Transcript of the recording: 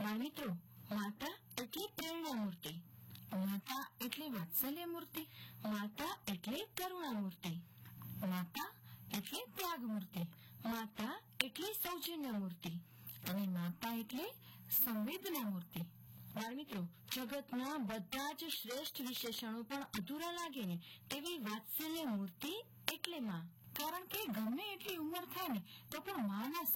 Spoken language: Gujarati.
બાળમિત્રો, માતા એટલે પ્રેરણા મૂર્તિ, માતા એટલે વાત્સલ્ય મૂર્તિ, માતા એટલે કરુણા મૂર્તિ, માતા એટલે ત્યાગ મૂર્તિ, માતા એટલે સૌજન્ય મૂર્તિ અને માતા એટલે સંવેદના મૂર્તિ. બાળમિત્રો, જગતના બધા જ શ્રેષ્ઠ વિશેષણો પણ અધૂરા લાગે ને તેવી વાત્સલ્ય મૂર્તિ એટલે માં. કારણ કે ગમે એટલી ઉંમર થાય ને તો પણ માના